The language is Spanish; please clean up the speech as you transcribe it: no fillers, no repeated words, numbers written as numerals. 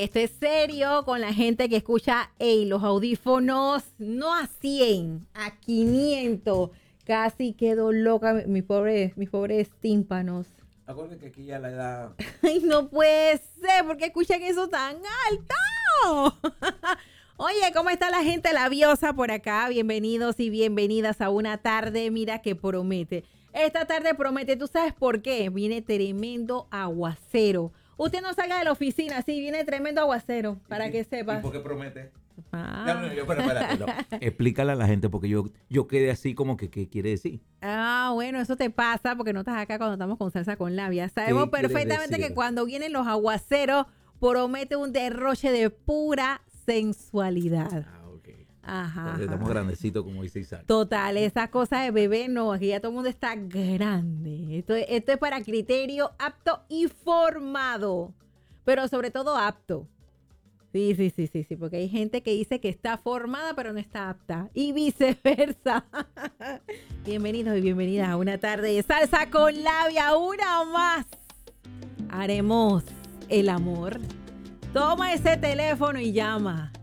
esto es serio con la gente que escucha los audífonos no a 100, a 500. Casi quedo loca, mis pobres tímpanos. Acuérdense que aquí ya la edad... Ay, no puede ser, ¿por qué escuchan eso tan alto? Oye, ¿cómo está la gente labiosa por acá? Bienvenidos y bienvenidas a una tarde, mira que promete. Esta tarde promete, ¿tú sabes por qué? Viene tremendo aguacero. Usted no salga de la oficina, sí, viene tremendo aguacero, para que sepa. ¿Y por qué promete? Ah. Espérate, no. Explícale a la gente porque yo quedé así como que, ¿qué quiere decir? Ah, bueno, eso te pasa porque no estás acá cuando estamos con salsa con labia. Sabemos perfectamente que cuando vienen los aguaceros promete un derroche de pura sensualidad. Ah, ok. Ajá. Porque estamos grandecitos, como dice Isaac. Total, esas cosas de bebé no, aquí ya todo el mundo está grande. Esto es para criterio apto y formado, pero sobre todo apto. Sí, porque hay gente que dice que está formada pero no está apta y viceversa. Bienvenidos y bienvenidas a una tarde de salsa con labia, una más. Haremos el amor. Toma ese teléfono y llama.